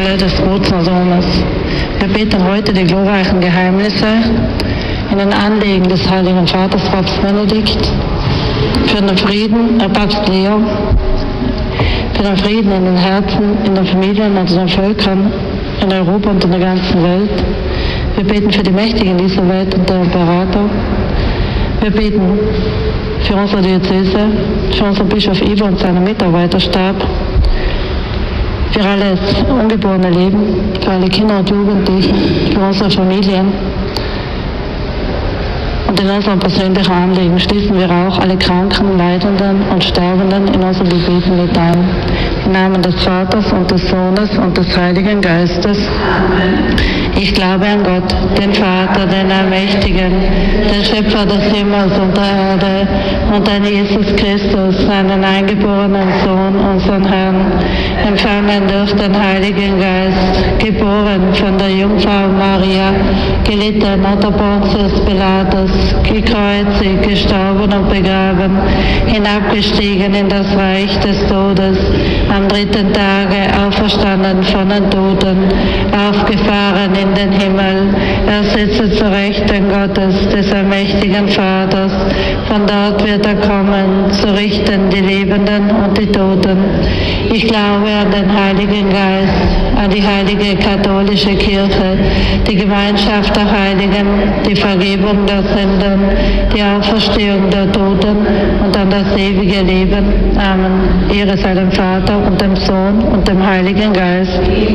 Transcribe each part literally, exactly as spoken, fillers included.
des großen Sohnes. Wir beten heute die glorreichen Geheimnisse in den Anliegen des Heiligen Vaters Papst Benedikt, für den Frieden, äh, Papst Leo, für den Frieden in den Herzen, in den Familien und den Völkern, in Europa und in der ganzen Welt. Wir beten für die Mächtigen dieser Welt und der Imperator. Wir beten für unsere Diözese, für unseren Bischof Ivo und seinen Mitarbeiterstab, für alles ungeborene Leben, für alle Kinder und Jugendlichen, für unsere Familien. Und in unseren persönlichen Anliegen schließen wir auch alle Kranken, Leidenden und Sterbenden in unseren Gebeten mit ein. Im Namen des Vaters und des Sohnes und des Heiligen Geistes. Amen. Ich glaube an Gott, den Vater, den Allmächtigen, den Schöpfer des Himmels und der Erde, und an Jesus Christus, seinen eingeborenen Sohn, unseren Herrn, empfangen durch den Heiligen Geist, geboren von der Jungfrau Maria, gelitten unter Pontius Pilatus, gekreuzigt, gestorben und begraben, hinabgestiegen in das Reich des Todes, am dritten Tage auferstanden von den Toten, aufgefahren in den Himmel, er sitzt zur Rechten Gottes, des allmächtigen Vaters, von dort wird er kommen, zu richten die Lebenden und die Toten. Ich glaube an den Heiligen Geist, an die heilige katholische Kirche, die Gemeinschaft der Heiligen, die Vergebung der Sünden, die Auferstehung der Toten und an das ewige Leben. Amen. Ehre sei dem Vater und dem Sohn und dem Heiligen Geist.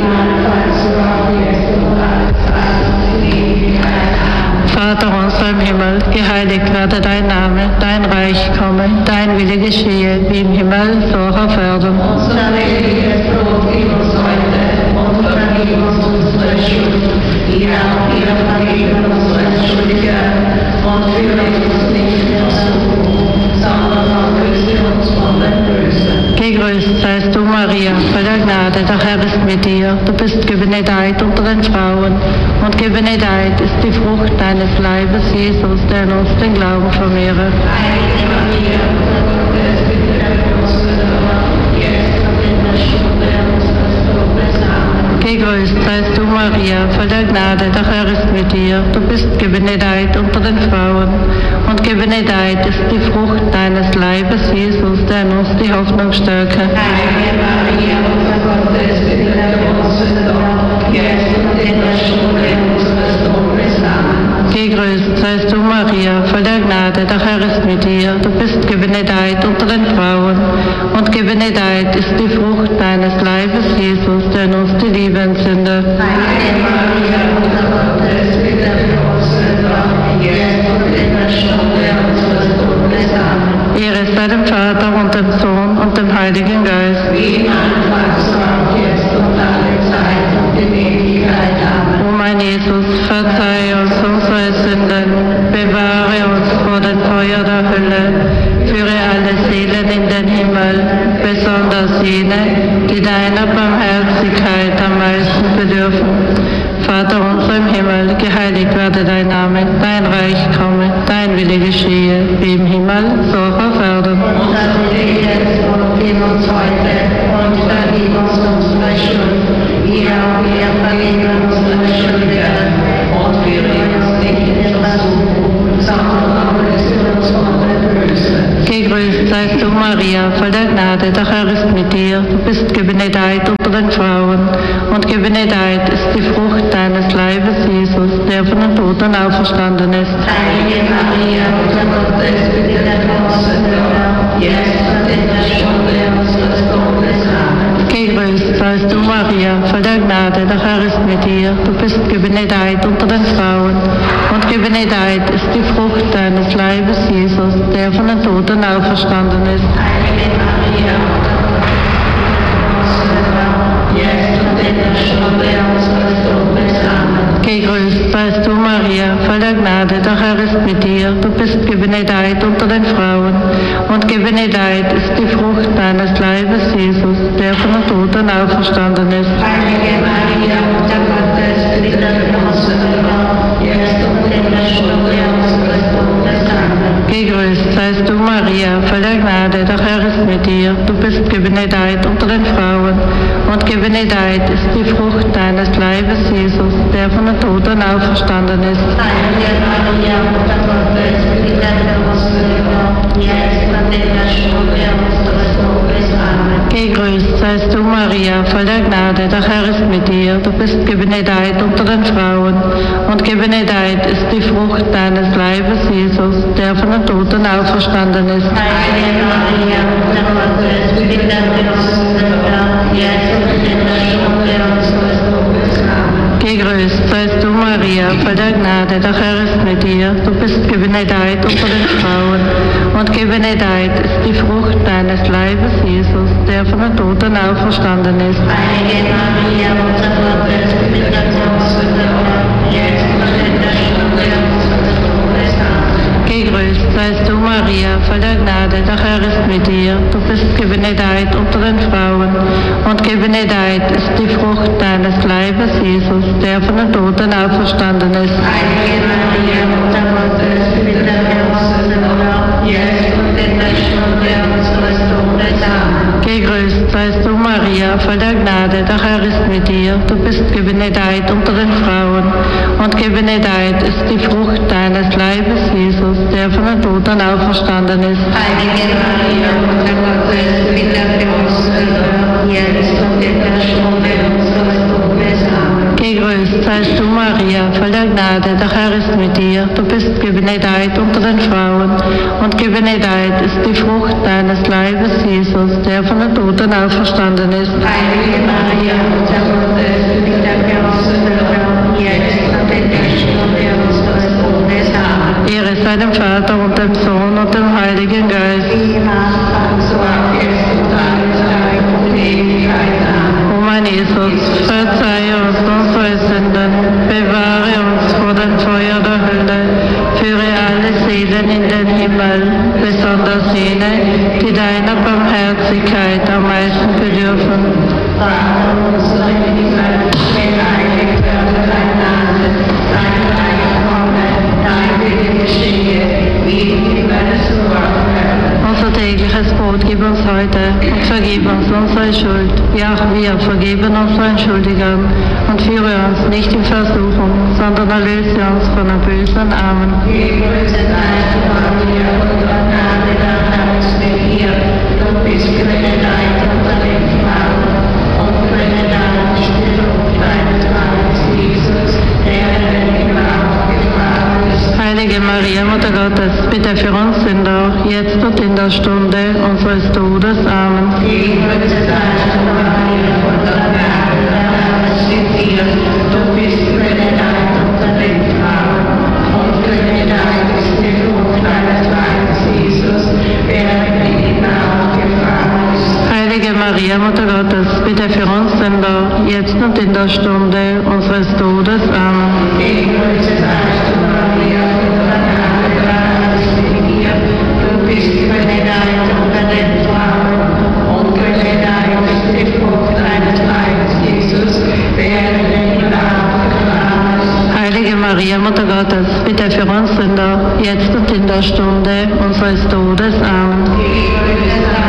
Vater unser im Himmel, geheiligt werde dein Name, dein Reich komme, dein Wille geschehe, wie im Himmel, so auf Erden. Unser tägliches Brot gib uns heute und vergib uns unsere Schuld, wie auch wir vergeben unseren Schuldigern, und führe uns nicht in Versuchung, sondern erlöse uns von dem Bösen. Gegrüßt seist du, Maria, voller Gnade, der Herr ist mit dir. Du bist gebenedeit unter den Frauen, und gebenedeit ist die Frucht deines Leibes, Jesus, der in uns den Glauben vermehre. Heilige Maria, Mutter Gottes, bitte für uns Sünder, jetzt und in der Stunde unseres Todes. Amen. Gegrüßt seist du, Maria, voller Gnade, der Herr ist mit dir. Du bist gebenedeit unter den Frauen, und gebenedeit ist die Frucht deines Leibes, Jesus, der in uns die Hoffnung stärke. Heilige Maria, Mutter Gottes, bitte für uns Sünder, jetzt und in der Stunde unseres Todes. Amen. Gegrüßt seist du, Maria, voller Gnade, der Herr ist mit dir. Du bist gebenedeit unter den Frauen, und gebenedeit ist die Frucht deines Leibes, Jesus, der in uns die Liebe entzündet. Heilige Maria, Mutter Gottes, bitte für uns Sünder, jetzt und in der Stunde unseres Todes. Amen. Ehre sei dem Vater und dem Sohn und dem Heiligen Geist. Wie im Anfang, so auch jetzt und alle Zeit und in Ewigkeit. Amen. O mein Jesus, verzeih uns unsere Sünden, bewahre uns vor dem Feuer der Hölle, führe alle Seelen in den Himmel, besonders jene, die deiner Barmherzigkeit am meisten bedürfen. Vater unser im Himmel, geheiligt werde dein Name, dein Reich komme, dein Wille geschehe, wie im Himmel, so auch auf Erden. Unser tägliches Brot gib uns heute und vergib uns unsere Schuld, wie auch wir vergeben unsere Schuldigern, und führe uns nicht in Versuchung, sondern erlöse uns von dem Bösen. Gegrüßt seist du, Maria, voller Gnade, der Herr ist mit dir. Du bist gebenedeit unter den Frauen, und gebenedeit ist die Frucht deines Leibes, Jesus, der von den Toten auferstanden ist. Heilige Maria, Mutter Gottes, bitte für uns Sünder, jetzt und in der Stunde unseres Todes. Amen. Gegrüßt seist du, Maria, voller Gnade, der Herr ist mit dir. Du bist gebenedeit unter den Frauen, und gebenedeit ist die Frucht deines Leibes, Jesus, der von den Toten auferstanden ist. Heilige Maria, Mutter Gottes, Sünder, jetzt und in der Stunde unseres Todes. Amen. Gegrüßt seist du, Maria, voller Gnade, der Herr ist mit dir. Du bist gebenedeit unter den Frauen, und gebenedeit ist die Frucht deines Leibes, Jesus, der von den Toten auferstanden ist. Heilige Maria, Mutter Gottes, bitte für uns Sünder, jetzt und in der Stunde unseres Todes. Amen. Gegrüßt seist du, Maria, voller Gnade, der Herr ist mit dir. Du bist gebenedeit unter den Frauen, und gebenedeit ist die Frucht deines Leibes, Jesus, der von den Toten auferstanden ist. Heilige Maria, Mutter Gottes, bitte für uns Sünder, jetzt und in der Stunde unseres Todes. Amen. Gegrüßt seist du, Maria, voll der Gnade, der Herr ist mit dir. Du bist gebenedeit unter den Frauen, und gebenedeit ist die Frucht deines Leibes, Jesus, der von den Toten auferstanden ist. Heilige Maria, Mutter Gottes, bitte für uns Sünder, jetzt und in der Stunde unseres Todes. Amen. Gegrüßt seist du, Maria, voll der Gnade, der Herr ist mit dir. Du bist gebenedeit unter den Frauen, und gebenedeit ist die Frucht deines Leibes, Jesus, der von den Toten auferstanden ist. Heilige Maria, Mutter Gottes, bitte für uns Sünder, jetzt und in der Stunde unseres Todes. Amen. Gegrüßt seist du, Maria, voll der Gnade, der Herr ist mit dir. Du bist gebenedeit unter den Frauen, und gebenedeit ist die Frucht deines Leibes, Jesus, der von den Toten auferstanden ist. Heilige Maria, Mutter Gottes, bitte für uns Sünder, jetzt und in der Stunde unseres Todes. Amen. Gegrüßt seist du, Maria, voll der Gnade, der Herr ist mit dir. Du bist gebenedeit unter den Frauen, und gebenedeit ist die Frucht deines Leibes, Jesus, der von den Toten auferstanden ist. Heilige Maria, Mutter Gottes, bitte für uns Sünder, jetzt und in der Stunde unseres Todes. Amen. Gegrüßt seist du, Maria, voll der Gnade, der Herr ist mit dir. Du bist gebenedeit unter den Frauen, und gebenedeit ist die Frucht deines Leibes, Jesus, der von den Toten auferstanden ist. Heilige Maria, Mutter Gottes, bitte für uns Sünder, jetzt und in der Stunde unseres Todes. Amen. Ehre sei dem Vater und dem Sohn und dem Heiligen Geist. Wie im Anfang, so auch jetzt und alle Zeit und in Ewigkeit. Amen. O mein Jesus, verzeihe uns unsere Sünden, bewahre uns vor dem Feuer der Hölle, führe alle Seelen in den Himmel, besonders jene, die deiner Barmherzigkeit am meisten bedürfen. Vater unser im Himmel, geheiligt werde dein Name, dein Reich komme, dein Wille geschehe, wie im Himmel so auf Erden. Unser tägliches Brot gib uns heute und vergib uns unsere Schuld, wie auch wir vergeben unseren Schuldigern. Und führe uns nicht in Versuchung, sondern erlöse uns von der bösen. Amen. Gegrüßet seist du, Maria, voller Gnade, der Herr ist mit dir. Du bist gebenedeit unter den Frauen, und gebenedeit ist die Frucht deines Leibes, Jesus, der in den Himmel aufgefahren ist. Heilige Maria, Mutter Gottes, bitte für uns Sünder, jetzt und in der Stunde unseres Todes. Amen. Gegrüßet seist du, Maria, voller Gnade, der Herr ist mit dir. Du bist gebenedeit unter den Frauen, und gebenedeit ist die Frucht deines Leibes, Jesus, der in den Himmel aufgefahren ist. Heilige Maria, Mutter Gottes, bitte für uns Sünder, jetzt und in der Stunde unseres Todes. Amen. Gegrüßet seist du, Maria, voller Gnade, der Herr ist mit dir. Du bist gebenedeit unter den Frauen, und gebenedeit ist die Frucht deines Leibes, Jesus, der in den Himmel aufgefahren ist. Heilige Maria, Mutter Gottes, bitte für uns Sünder, jetzt und in der Stunde unseres Todes. Amen. Gegrüßet